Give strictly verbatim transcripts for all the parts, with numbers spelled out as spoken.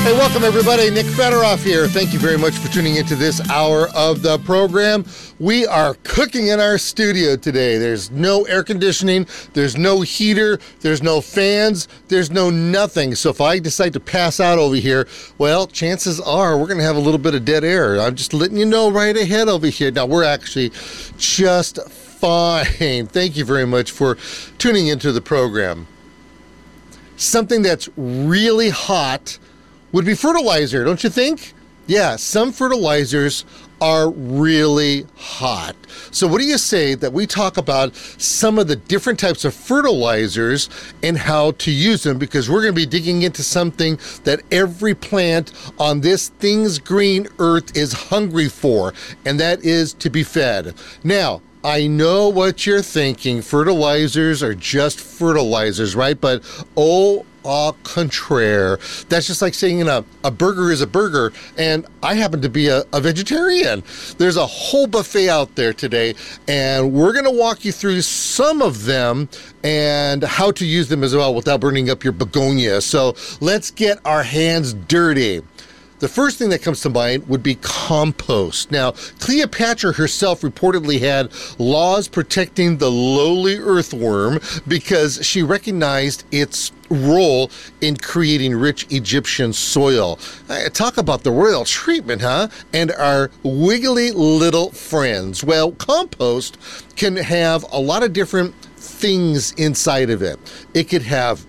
Hey, welcome everybody. Nick Federoff here. Thank you very much for tuning into this hour of the program. We are cooking in our studio today. There's no air conditioning, there's no heater, there's no fans, there's no nothing. So if I decide to pass out over here, well, chances are we're going to have a little bit of dead air. I'm just letting you know right ahead over here. Now, we're actually just fine. Thank you very much for tuning into the program. Something that's really hot would be fertilizer, don't you think? Yeah, some fertilizers are really hot. So what do you say that we talk about some of the different types of fertilizers and how to use them? Because we're going to be digging into something that every plant on this thing's green earth is hungry for, and that is to be fed. Now, I know what you're thinking. Fertilizers are just fertilizers, right? But oh, au contraire. That's just like saying, you know, a burger is a burger, and I happen to be a, a vegetarian. There's a whole buffet out there today, and we're going to walk you through some of them and how to use them as well without burning up your begonia. So let's get our hands dirty. The first thing that comes to mind would be compost. Now, Cleopatra herself reportedly had laws protecting the lowly earthworm because she recognized its role in creating rich Egyptian soil. Talk about the royal treatment, huh? And our wiggly little friends. Well, compost can have a lot of different things inside of it. It could have,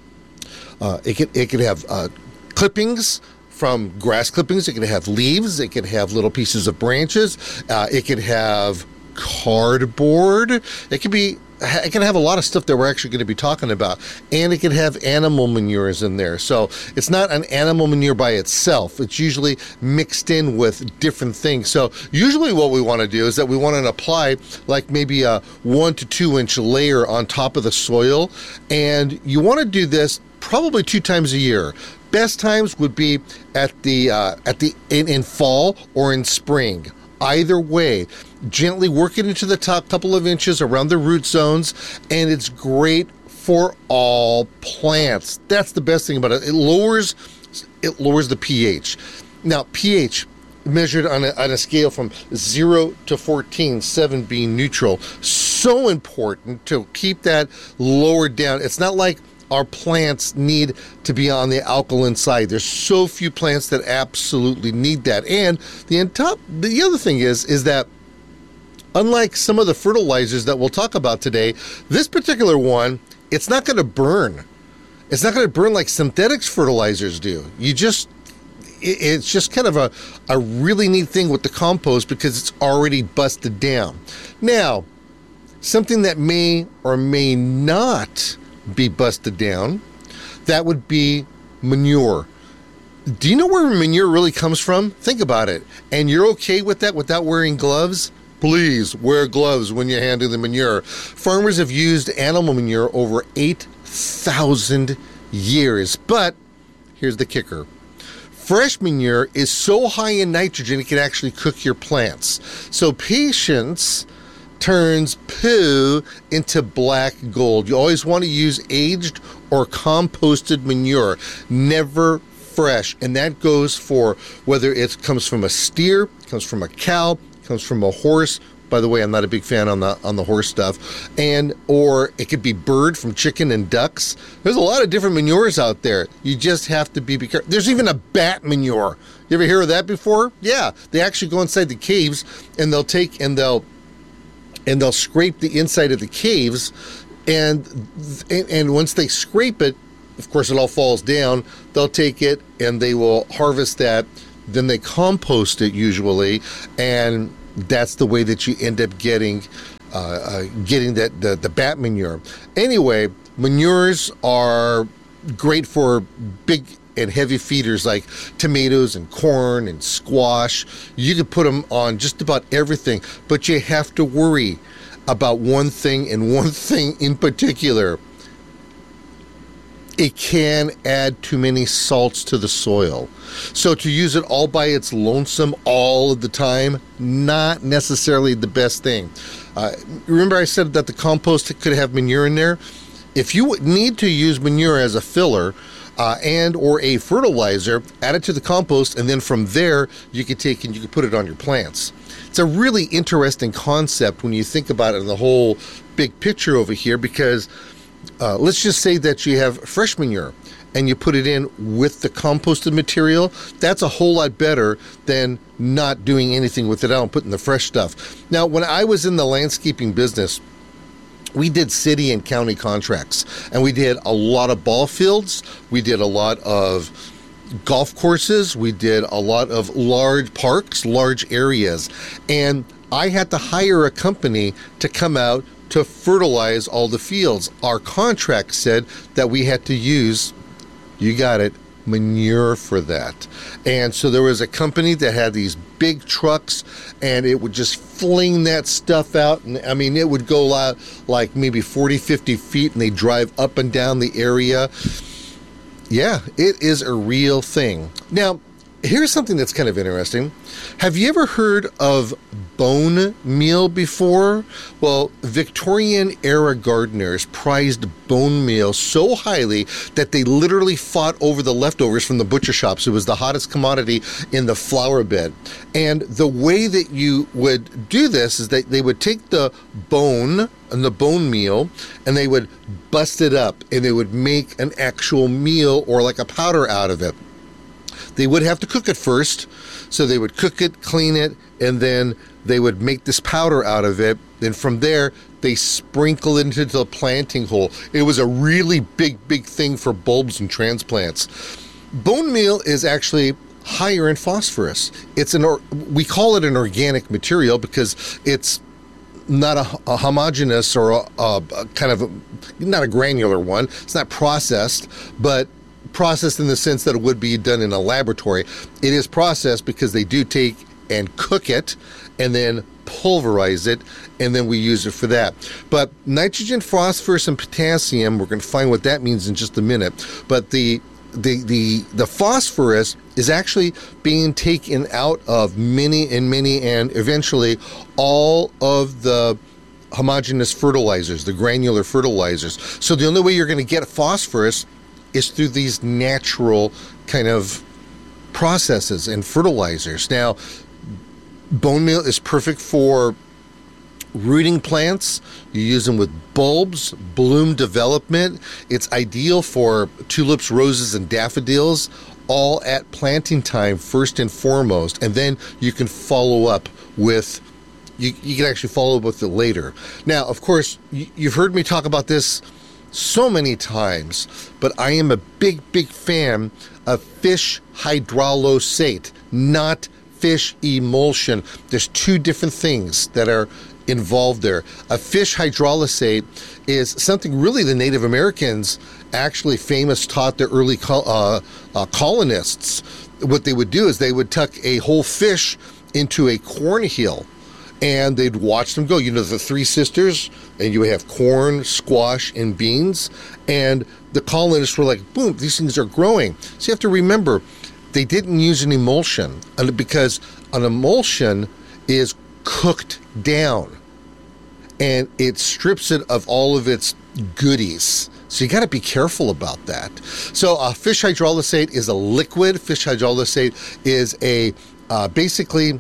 uh, it could, it could have uh, clippings from grass clippings. It could have leaves. It could have little pieces of branches. Uh, it could have cardboard. It could be, it can have a lot of stuff that we're actually going to be talking about. And it can have animal manures in there. So it's not an animal manure by itself. It's usually mixed in with different things. So usually what we want to do is that we want to apply like maybe a one to two inch layer on top of the soil. And you want to do this probably two times a year. Best times would be at the uh, at the in, in fall or in spring. Either way, gently work it into the top couple of inches around the root zones, and it's great for all plants. That's the best thing about it. It lowers it lowers the pH. Now, pH measured on a, on a scale from zero to fourteen, seven being neutral. So important to keep that lowered down. It's not like our plants need to be on the alkaline side. There's so few plants that absolutely need that. And the top, the other thing is, is that unlike some of the fertilizers that we'll talk about today, this particular one, it's not going to burn. It's not going to burn like synthetic fertilizers do. You just, it's just kind of a, a really neat thing with the compost because it's already busted down. Now, something that may or may not be busted down, that would be manure. Do you know where manure really comes from? Think about it. And you're okay with that without wearing gloves? Please wear gloves when you're handling the manure. Farmers have used animal manure over eight thousand years. But here's the kicker. Fresh manure is so high in nitrogen it can actually cook your plants. So patience turns poo into black gold. You always want to use aged or composted manure, never fresh. And that goes for whether it comes from a steer, comes from a cow, comes from a horse. By the way, I'm not a big fan on the on the horse stuff. And or it could be bird from chicken and ducks. There's a lot of different manures out there. You just have to be, be careful. There's even a bat manure. You ever hear of that before? Yeah, they actually go inside the caves and they'll take and they'll and they'll scrape the inside of the caves, and, and and once they scrape it, of course it all falls down, they'll take it and they will harvest that, then they compost it usually, and that's the way that you end up getting uh, uh, getting that the, the bat manure. Anyway, manures are great for big and heavy feeders like tomatoes and corn and squash. You can put them on just about everything, but you have to worry about one thing and one thing in particular. It can add too many salts to the soil. So to use it all by its lonesome all of the time, not necessarily the best thing. Uh, remember I said that the compost could have manure in there? If you need to use manure as a filler, uh, and or a fertilizer, add it to the compost, and then from there you could take and you could put it on your plants. It's a really interesting concept when you think about it in the whole big picture over here, because uh, let's just say that you have fresh manure and you put it in with the composted material. That's a whole lot better than not doing anything with it out and putting the fresh stuff. Now, when I was in the landscaping business, we did city and county contracts, and we did a lot of ball fields. We did a lot of golf courses. We did a lot of large parks, large areas. And I had to hire a company to come out to fertilize all the fields. Our contract said that we had to use, you got it, manure for that. And so there was a company that had these big trucks, and it would just fling that stuff out. And I mean, it would go out like maybe forty, fifty feet, and they drive up and down the area. Yeah, it is a real thing. Now, here's something that's kind of interesting. Have you ever heard of bone meal before? Well, Victorian-era gardeners prized bone meal so highly that they literally fought over the leftovers from the butcher shops. It was the hottest commodity in the flower bed. And the way that you would do this is that they would take the bone and the bone meal, and they would bust it up, and they would make an actual meal or like a powder out of it. They would have to cook it first, so they would cook it, clean it, and then they would make this powder out of it. Then from there, they sprinkle it into the planting hole. It was a really big, big thing for bulbs and transplants. Bone meal is actually higher in phosphorus. It's an or, we call it an organic material because it's not a, a homogeneous or a, a, a kind of a, not a granular one. It's not processed, but processed in the sense that it would be done in a laboratory. It is processed because they do take and cook it and then pulverize it, and then we use it for that. But nitrogen, phosphorus, and potassium, we're going to find what that means in just a minute. But the the the the phosphorus is actually being taken out of many and many and eventually all of the homogeneous fertilizers, the granular fertilizers. So the only way you're going to get phosphorus is through these natural kind of processes and fertilizers. Now, bone meal is perfect for rooting plants. You use them with bulbs, bloom development. It's ideal for tulips, roses, and daffodils, all at planting time first and foremost. And then you can follow up with, you, you can actually follow up with it later. Now, of course, you, you've heard me talk about this so many times, but I am a big, big fan of fish hydrolysate, not fish emulsion. There's two different things that are involved there. A fish hydrolysate is something really the Native Americans actually famous taught the early col- uh, uh, colonists. What they would do is they would tuck a whole fish into a cornmeal, and they'd watch them go. You know, the three sisters, and you would have corn, squash, and beans. And the colonists were like, boom, these things are growing. So you have to remember, they didn't use an emulsion, because an emulsion is cooked down, and it strips it of all of its goodies. So you got to be careful about that. So uh, fish hydrolysate is a liquid. Fish hydrolysate is a uh, basically...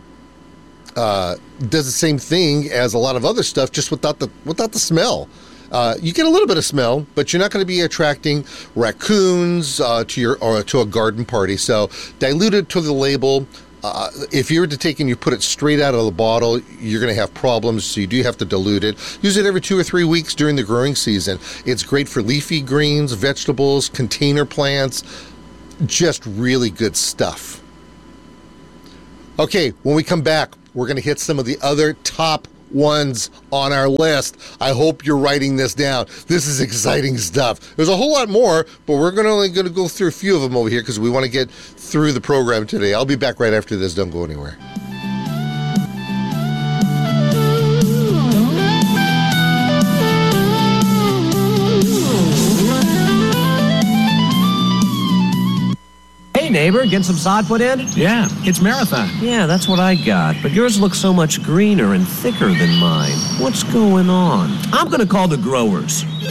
Uh, does the same thing as a lot of other stuff, just without the without the smell. Uh, you get a little bit of smell, but you're not going to be attracting raccoons uh, to your or to a garden party. So dilute it to the label. Uh, if you were to take and you put it straight out of the bottle, you're going to have problems. So you do have to dilute it. Use it every two or three weeks during the growing season. It's great for leafy greens, vegetables, container plants. Just really good stuff. Okay, when we come back, we're going to hit some of the other top ones on our list. I hope you're writing this down. This is exciting stuff. There's a whole lot more, but we're going to only going to go through a few of them over here because we want to get through the program today. I'll be back right after this. Don't go anywhere. Hey, neighbor, get some sod put in? Yeah, it's Marathon. Yeah, that's what I got. But yours looks so much greener and thicker than mine. What's going on? I'm going to call the growers.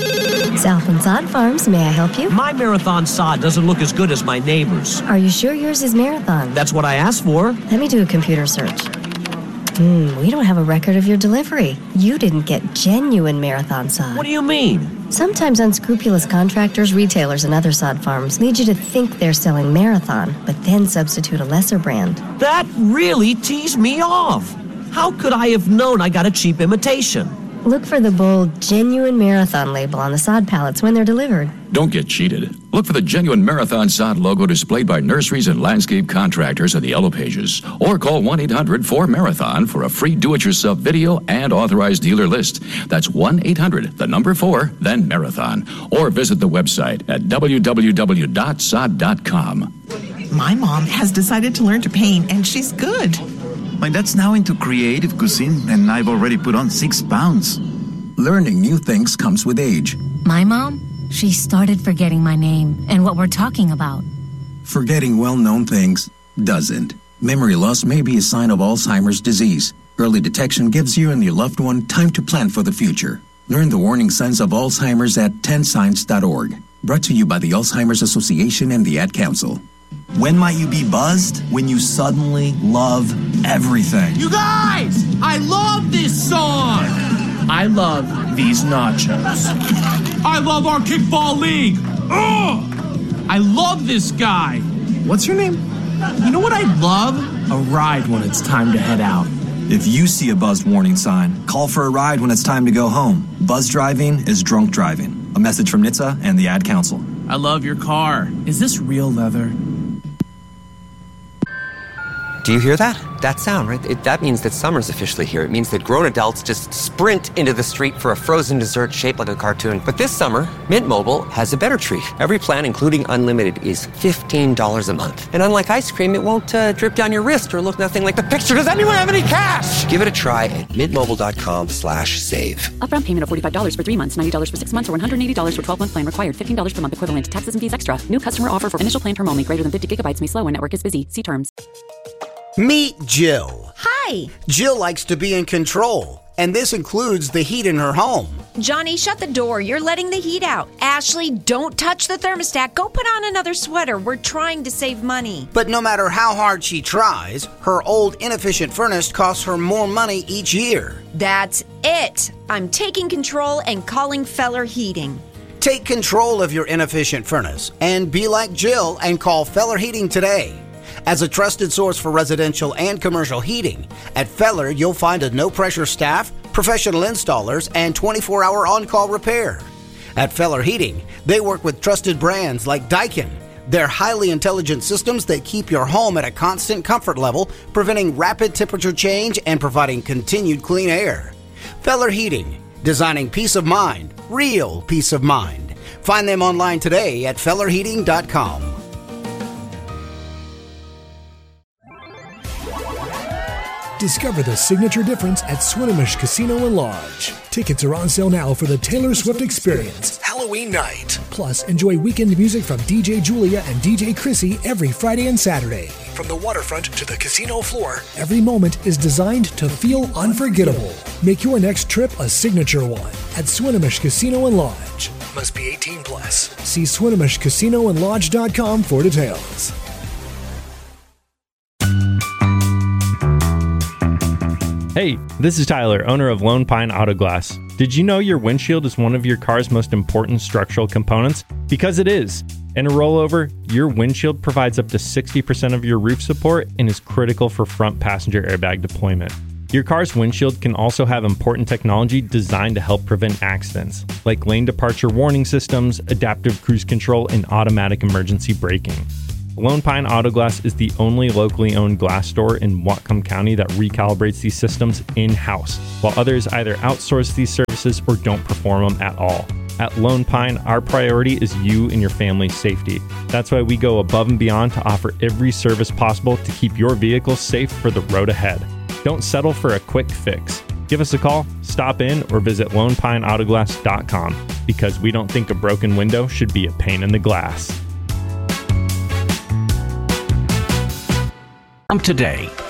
Southland Sod Farms, may I help you? My Marathon sod doesn't look as good as my neighbor's. Are you sure yours is Marathon? That's what I asked for. Let me do a computer search. Hmm, we don't have a record of your delivery. You didn't get genuine Marathon sod. What do you mean? Sometimes unscrupulous contractors, retailers, and other sod farms lead you to think they're selling Marathon, but then substitute a lesser brand. That really teased me off. How could I have known I got a cheap imitation? Look for the bold, genuine Marathon label on the sod pallets when they're delivered. Don't get cheated. Look for the genuine Marathon sod logo displayed by nurseries and landscape contractors in the yellow pages. Or call one eight hundred four marathon for a free do-it-yourself video and authorized dealer list. That's one eight hundred, the number four, then Marathon. Or visit the website at w w w dot sod dot com. My mom has decided to learn to paint, and she's good. My dad's now into creative cuisine, and I've already put on six pounds. Learning new things comes with age. My mom, she started forgetting my name and what we're talking about. Forgetting well-known things doesn't. Memory loss may be a sign of Alzheimer's disease. Early detection gives you and your loved one time to plan for the future. Learn the warning signs of Alzheimer's at ten signs dot org. Brought to you by the Alzheimer's Association and the Ad Council. When might you be buzzed? When you suddenly love everything. You guys! I love this song! I love these nachos. I love our kickball league! Ugh! I love this guy! What's your name? You know what I love? A ride when it's time to head out. If you see a buzzed warning sign, call for a ride when it's time to go home. Buzz driving is drunk driving. A message from N H T S A and the Ad Council. I love your car. Is this real leather? Do you hear that? That sound, right? It, that means that summer's officially here. It means that grown adults just sprint into the street for a frozen dessert shaped like a cartoon. But this summer, Mint Mobile has a better treat. Every plan, including unlimited, is fifteen dollars a month. And unlike ice cream, it won't uh, drip down your wrist or look nothing like the picture. Does anyone have any cash? Give it a try at mintmobile.com slash save. Upfront payment of forty-five dollars for three months, ninety dollars for six months, or one hundred eighty dollars for twelve-month plan required. fifteen dollars per month equivalent to taxes and fees extra. New customer offer for initial plan term only. Greater than fifty gigabytes may slow when network is busy. See terms. Meet Jill. Hi. Jill likes to be in control, and this includes the heat in her home. Johnny, shut the door. You're letting the heat out. Ashley, don't touch the thermostat. Go put on another sweater. We're trying to save money. But no matter how hard she tries, her old inefficient furnace costs her more money each year. That's it. I'm taking control and calling Feller Heating. Take control of your inefficient furnace and be like Jill and call Feller Heating today. As a trusted source for residential and commercial heating, at Feller you'll find a no-pressure staff, professional installers, and twenty-four hour on-call repair. At Feller Heating, they work with trusted brands like Daikin. They're highly intelligent systems that keep your home at a constant comfort level, preventing rapid temperature change and providing continued clean air. Feller Heating, designing peace of mind, real peace of mind. Find them online today at feller heating dot com. Discover the signature difference at Swinomish Casino and Lodge. Tickets are on sale now for the Taylor Swift Experience, Halloween night. Plus, enjoy weekend music from D J Julia and D J Chrissy every Friday and Saturday. From the waterfront to the casino floor, every moment is designed to feel unforgettable. Make your next trip a signature one at Swinomish Casino and Lodge. Must be eighteen plus. See Swinomish Casino and Lodge dot com for details. Hey, this is Tyler, owner of Lone Pine Auto Glass. Did you know your windshield is one of your car's most important structural components? Because it is. In a rollover, your windshield provides up to sixty percent of your roof support and is critical for front passenger airbag deployment. Your car's windshield can also have important technology designed to help prevent accidents, like lane departure warning systems, adaptive cruise control, and automatic emergency braking. Lone Pine Auto Glass is the only locally owned glass store in Whatcom County that recalibrates these systems in-house, while others either outsource these services or don't perform them at all. At Lone Pine, our priority is you and your family's safety. That's why we go above and beyond to offer every service possible to keep your vehicle safe for the road ahead. Don't settle for a quick fix. Give us a call, stop in, or visit lone pine auto glass dot com, because we don't think a broken window should be a pain in the glass. Today